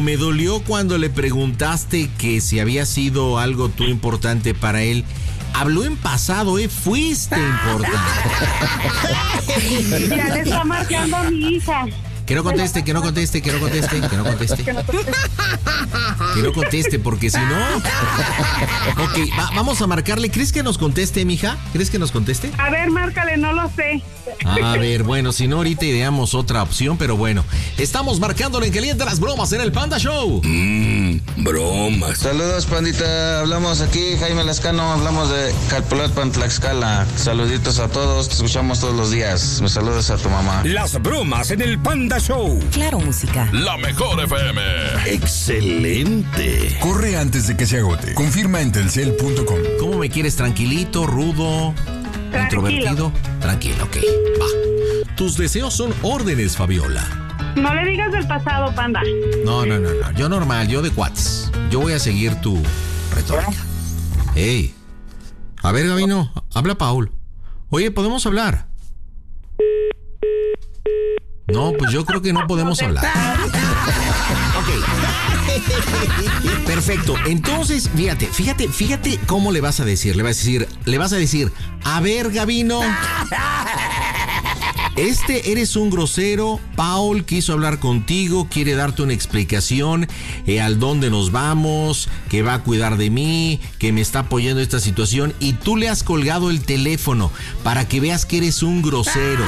Me dolió cuando le preguntaste que si había sido algo tú importante para él. Habló en pasado, fuiste importante. Ya le está marcando a mi hija. Que no conteste, porque si no... Ok, vamos a marcarle. ¿Crees que nos conteste, mija? ¿Crees que nos conteste? A ver, márcale, no lo sé. A ver, bueno, si no, ahorita ideamos otra opción, pero bueno. Estamos marcándole en caliente las bromas en el Panda Show. Bromas. Saludos, pandita. Hablamos aquí, Jaime Lascano. Hablamos de Calpulalpan, Tlaxcala. Saluditos a todos. Te escuchamos todos los días. Me saludas a tu mamá. Las bromas en el Panda Show. Claro, música. La mejor FM. Excelente. Corre antes de que se agote. Confirma en telcel.com. ¿Cómo me quieres? ¿Tranquilito, rudo, introvertido? Tranquilo, ok. Va. Tus deseos son órdenes, Fabiola. No le digas del pasado, Panda. No. Yo normal, yo de cuates. Yo voy a seguir tu retórica. Ey. A ver, Gabino, habla Paul. Oye, ¿podemos hablar? No, pues yo creo que no podemos hablar. Ok. Perfecto. Entonces, fíjate cómo le vas a decir. Le vas a decir, a ver, Gabino, eres un grosero. Paul quiso hablar contigo, quiere darte una explicación al dónde nos vamos, que va a cuidar de mí, que me está apoyando en esta situación, y tú le has colgado el teléfono para que veas que eres un grosero.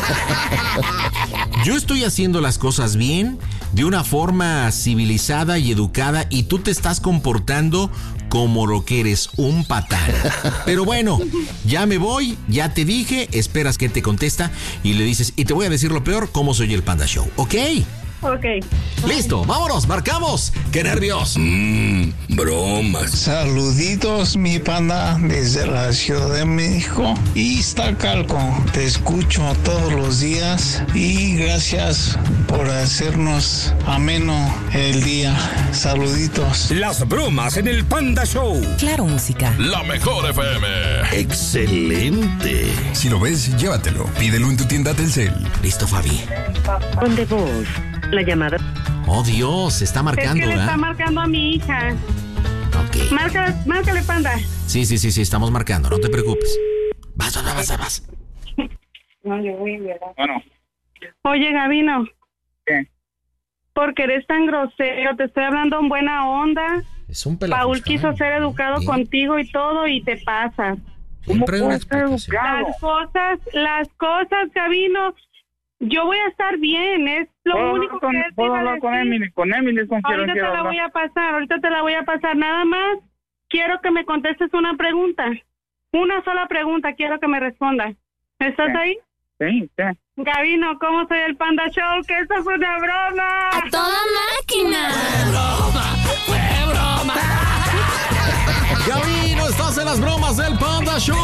Yo estoy haciendo las cosas bien, de una forma civilizada y educada, y tú te estás comportando como lo que eres, un patán. Pero bueno, ya me voy, ya te dije, esperas que te contesta y le dices, y te voy a decir lo peor, cómo soy el Panda Show, ¿ok? Ok. Listo, vámonos, marcamos. ¡Qué nervios! Bromas. Saluditos, mi panda, desde la Ciudad de México, Iztacalco. Te escucho todos los días y gracias por hacernos ameno el día. Saluditos. Las bromas en el Panda Show. Claro, música. La mejor FM. Excelente. Si lo ves, llévatelo. Pídelo en tu tienda Telcel. Listo, Fabi. Con de voz. La llamada. Oh, Dios, se está marcando, Es que le ¿verdad? está marcando a mi hija. Ok. Márcale, Panda. Sí, estamos marcando, no te preocupes. Vas. No, yo voy, ¿verdad? Bueno. Oye, Gabino. ¿Qué? Porque eres tan grosero, te estoy hablando en buena onda. Es un pelafustán. Paul quiso ser educado contigo y todo, y te pasas. Siempre hay una explicación. Las cosas, Gabino. Yo voy a estar bien, es lo único que él te iba a decir. Con Emily, Ahorita te la voy a pasar, nada más quiero que me contestes una pregunta. Una sola pregunta quiero que me respondas. ¿Estás ahí? Sí. Gabino, ¿cómo soy el Panda Show? ¡Que esto fue una broma! ¡A toda máquina! ¡Fue broma! Gabino, estás en las bromas del Panda Show.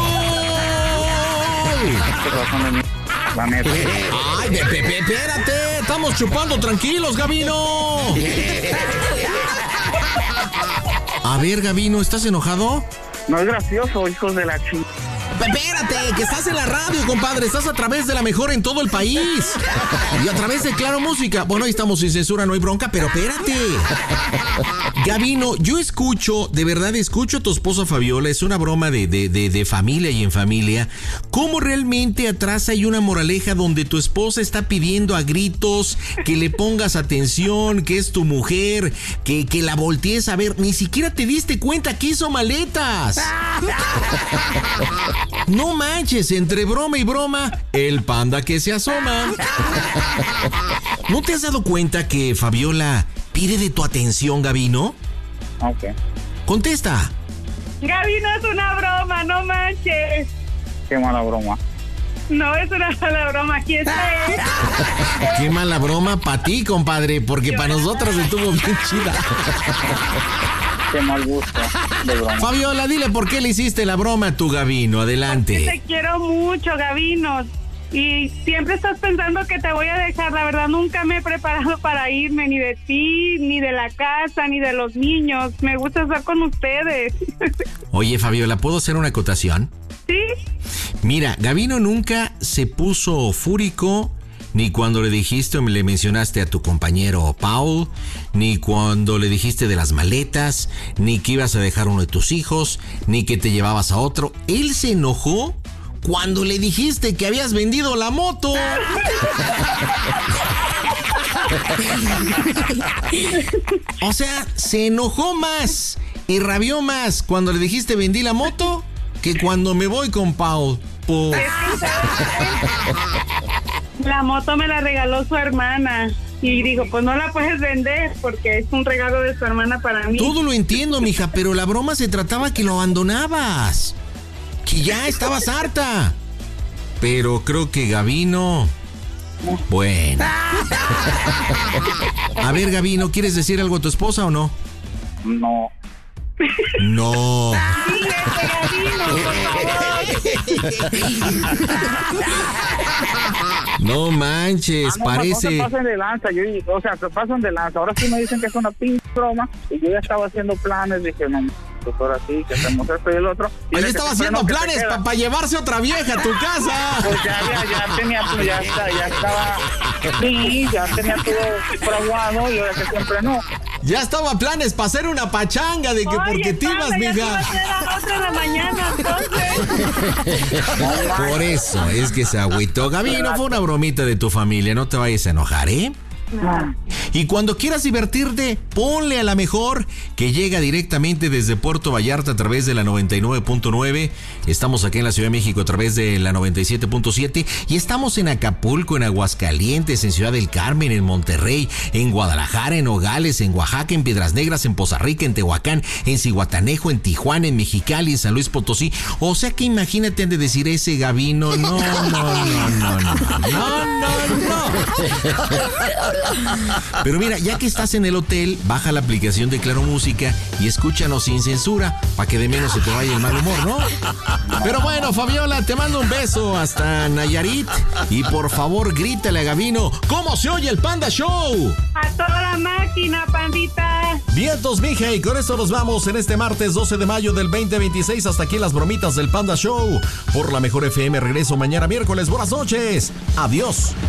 Ay, espérate, estamos chupando tranquilos, Gabino. A ver, Gabino, ¿estás enojado? No es gracioso, hijos de la chingada. Espérate, que estás en la radio, compadre. Estás a través de la mejor en todo el país. Y a través de Claro Música. Bueno, ahí estamos sin censura, no hay bronca, pero espérate. Gabino, yo escucho, de verdad escucho a tu esposa Fabiola. Es una broma de familia y en familia. ¿Cómo realmente atrás hay una moraleja donde tu esposa está pidiendo a gritos que le pongas atención, que es tu mujer, que la voltees a ver? Ni siquiera te diste cuenta que hizo maletas. No manches, entre broma y broma, el panda que se asoma. ¿No te has dado cuenta que Fabiola pide de tu atención, Gabino? Ok. Contesta. Gabino, es una broma, no manches. Qué mala broma. No es una mala broma, aquí está él. Qué mala broma para ti, compadre, porque para nosotros estuvo bien chida. Qué mal gusto de broma. Fabiola, dile por qué le hiciste la broma a tu Gabino. Adelante. Te quiero mucho, Gabino. Y siempre estás pensando que te voy a dejar. La verdad, nunca me he preparado para irme, ni de ti, ni de la casa, ni de los niños. Me gusta estar con ustedes. Oye, Fabiola, ¿puedo hacer una acotación? ¿Sí? Mira, Gabino nunca se puso fúrico, ni cuando le dijiste o le mencionaste a tu compañero Paul, ni cuando le dijiste de las maletas, ni que ibas a dejar uno de tus hijos, ni que te llevabas a otro. Él se enojó cuando le dijiste que habías vendido la moto. O sea, se enojó más y rabió más cuando le dijiste vendí la moto que cuando me voy con Paul. La moto me la regaló su hermana. Y dijo, pues no la puedes vender porque es un regalo de su hermana para mí. Todo lo entiendo, mija, pero la broma se trataba que lo abandonabas. Que ya estabas harta. Pero creo que Gabino... Bueno. A ver, Gabino, ¿quieres decir algo a tu esposa o no? No. No. No manches, parece. No se pasen de lanza, se pasan de lanza. Ahora sí me dicen que es una pinche broma y yo ya estaba haciendo planes, dije, no, pues ahora sí, que hacemos esto y el otro. Ahí estaba haciendo planes para llevarse otra vieja a tu casa. Pues ya tenía, pues ya estaba, sí, ya tenía todo fraguado y ahora que siempre no. Ya estaba planes para hacer una pachanga de que oye, porque te ibas, mija. Ya a ser a las 8 de la mañana, entonces. Por eso es que se agüitó. Gabino, fue una bromita de tu familia, no te vayas a enojar, ¿eh? Y cuando quieras divertirte, ponle a la mejor que llega directamente desde Puerto Vallarta a través de la 99.9. Estamos aquí en la Ciudad de México a través de la 97.7 y estamos en Acapulco, en Aguascalientes, en Ciudad del Carmen, en Monterrey, en Guadalajara, en Nogales, en Oaxaca, en Piedras Negras, en Poza Rica, en Tehuacán, en Zihuatanejo, en Tijuana, en Mexicali, en San Luis Potosí. O sea que imagínate han de decir ese Gabino, no. Pero mira, ya que estás en el hotel, baja la aplicación de Claro Música y escúchanos sin censura, para que de menos se te vaya el mal humor, ¿no? Pero bueno, Fabiola, te mando un beso hasta Nayarit y por favor grítale a Gabino, ¿cómo se oye el Panda Show? A toda la máquina, pandita. Vientos, mija, y con esto nos vamos en este martes 12 de mayo del 2026. Hasta aquí las bromitas del Panda Show. Por la Mejor FM, regreso mañana miércoles. Buenas noches. Adiós.